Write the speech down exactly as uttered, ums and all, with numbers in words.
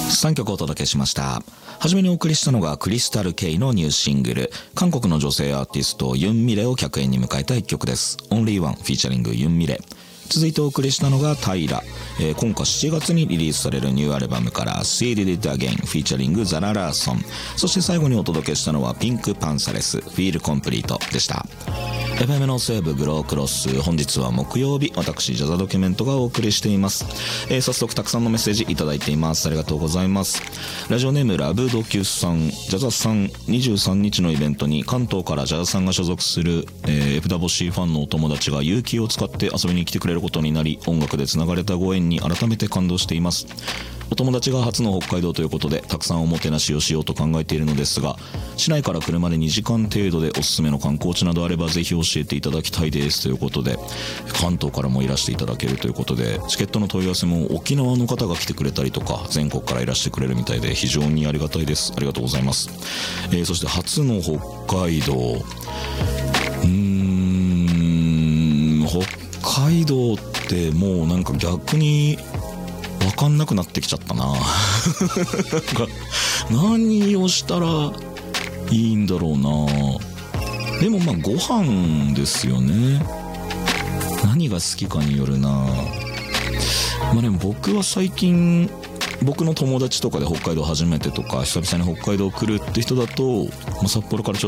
さんきょくお届けしました。はじめにお送りしたのがクリスタル K のニューシングル、韓国の女性アーティストユンミレを客演に迎えた一曲です。オンリーワンフィーチャリングユンミレ。続いてお送りしたのがタイラ、えー、今夏しちがつにリリースされるニューアルバムから See Did It Again フィーチャリングザララーソン。そして最後にお届けしたのはピンクパンサレス Feel Complete でした。 エフエム の西部グロークロス、本日は木曜日、私ジャザドキュメントがお送りしています。えー、早速たくさんのメッセージいただいています。ありがとうございます。ラジオネームラブドキュさん、ジャザさんにじゅうさんにちのイベントに関東からジャザさんが所属する、えー、エフダボシーファンのお友達が有給を使って遊びに来てくれることになり、音楽でつながれたご縁に改めて感動しています。お友達が初の北海道ということでたくさんおもてなしをしようと考えているのですが、市内から車でにじかん程度でおすすめの観光地などあればぜひ教えていただきたいですということで、関東からもいらしていただけるということで、チケットの問い合わせも沖縄の方が来てくれたりとか全国からいらしてくれるみたいで非常にありがたいです。ありがとうございます。えー、そして初の北海道、うーん北海道ってもうなんか逆に分かんなくなってきちゃったな何をしたらいいんだろうな。でもまあご飯ですよね。何が好きかによるな。まあでも僕は最近僕の友達とかで北海道初めてとか久々に北海道来るって人だと、まあ、札幌からちょっ